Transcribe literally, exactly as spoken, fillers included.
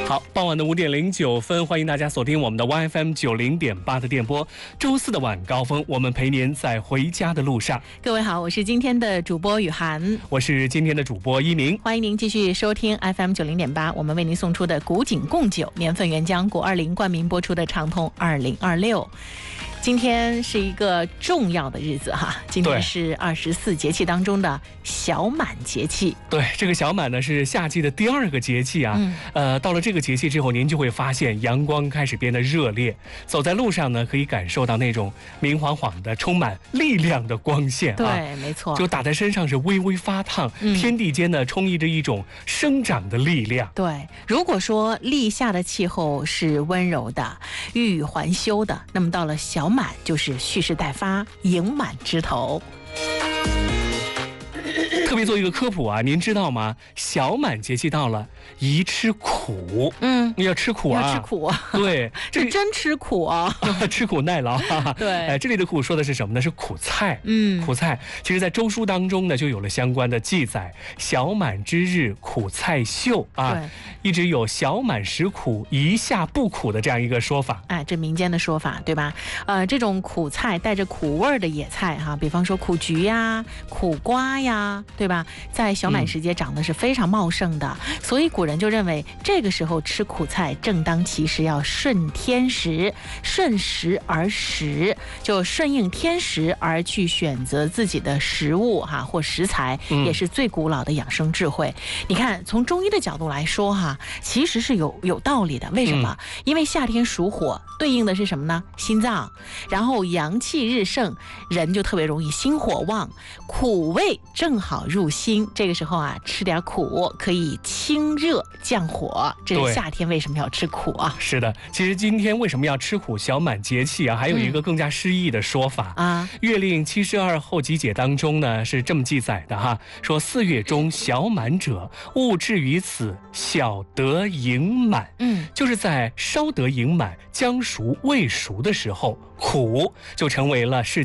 好，傍晚的五点零九分，欢迎大家锁定我们的 Y F M 九零点八的电波。周四的晚高峰，我们陪您在回家的路上。 各位好，我是今天的主播雨涵， 我是今天的主播一鸣， 欢迎您继续收听 F M 九零点八，我们为您送出的古井贡酒年份原浆果二零冠名播出的长通二零二六。今天是一个重要的日子哈，今天是二十四节气当中的小满节气。 对，这个小满呢是夏季的第二个节气啊。嗯、呃，到了这个节气之后，您就会发现阳光开始变得热烈，走在路上呢，可以感受到那种明晃晃的、充满力量的光线啊。 对，没错， 就打在身上是微微发烫，嗯、天地间呢充溢着一种生长的力量。 对，如果说立夏的气候是温柔的、欲语还休的，那么到了小满就是蓄势待发，迎满枝头。 特别做一个科普啊，您知道吗？小满节气到了，宜吃苦。嗯，要吃苦啊， 要吃苦啊。 对， 这真吃苦啊， 吃苦耐劳。 对， 哎，这里的苦说的是什么呢？是苦菜。 嗯， 苦菜，其实在周书当中呢，就有了相关的记载。小满之日，苦菜秀啊， 对， 一直有小满食苦，宜夏不苦的这样一个说法。 哎，这民间的说法，对吧？呃，这种苦菜带着苦味儿的野菜哈，比方说苦菊呀、苦瓜呀。对吧？在小满时节长得是非常茂盛的，嗯、所以古人就认为这个时候吃苦菜正当其时，要顺天时，顺时而食，就顺应天时而去选择自己的食物哈或食材，嗯、也是最古老的养生智慧。你看，从中医的角度来说哈，其实是有有道理的。为什么？嗯、因为夏天属火，对应的是什么呢？心脏，然后阳气日盛，人就特别容易心火旺，苦味正好入心，这个时候啊，吃点苦可以清热降火。这是夏天为什么要吃苦啊？ 是的，其实今天为什么要吃苦？小满节气啊，还有一个更加诗意的说法啊。嗯、月令七十二候集解当中呢是这么记载的哈，说四月中小满者，物至于此，小得盈满。嗯，就是在稍得盈满、将熟未熟的时候，苦就成为了世